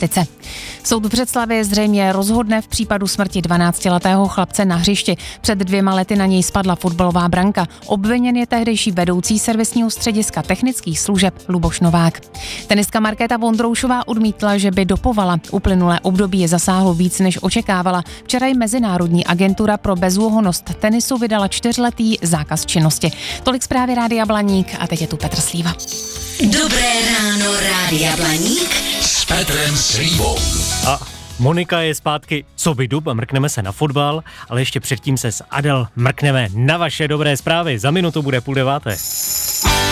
praktice. Soud v Břeclavě zřejmě rozhodne v případu smrti 12letého chlapce na hřišti. Před 2 lety na něj spadla fotbalová branka. Obviněn je tehdejší vedoucí servisního střediska technických služeb Luboš Novák. Tenistka Markéta Vondroušová odmítla, že by dopovala. Uplynulé období je zasáhlo víc, než očekávala. Včera jí Mezinárodní agentura pro bezúhonnost tenisu vydala 4letý zákaz činnosti. Tolik zprávy Rádia Blaník a teď je tu Petr Slíva. Dobré ráno, Rádia Blaník S Petrem Slívou. A Monika je zpátky, co by dub, a mrkneme se na fotbal, ale ještě předtím se s Adel mrkneme na vaše dobré zprávy. Za minutu bude 8:30.